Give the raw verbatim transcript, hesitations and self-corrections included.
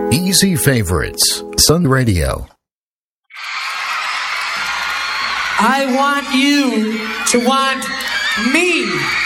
Easy Favorites, Sun Radio. I want you to want me.